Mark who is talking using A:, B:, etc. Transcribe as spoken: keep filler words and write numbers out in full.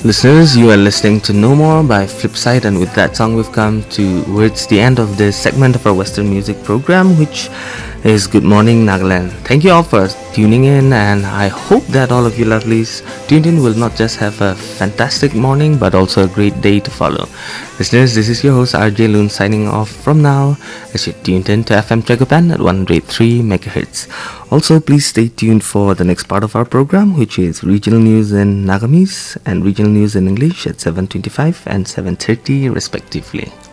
A: Listeners, you are listening to No More by Flipside, and with that song, we've come towards the end of this segment of our Western music program, which is Good Morning Nagaland. Thank you all for tuning in, and I hope that all of you lovelies tuned in will not just have a fantastic morning but also a great day to follow. Listeners, this is your host R J Loon signing off from now as you're tuned in to F M Tragapan at one hundred three megahertz. Also, please stay tuned for the next part of our program, which is regional news in Nagamese and regional news in English at seven twenty-five and seven thirty respectively.